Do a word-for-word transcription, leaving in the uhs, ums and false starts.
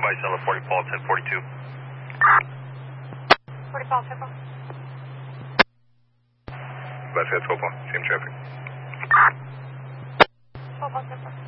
Vicella, forty Paul, ten forty-two. forty Paul, ten Paul. Vicella, twelve Paul, same traffic. twelve Paul, ten Paul.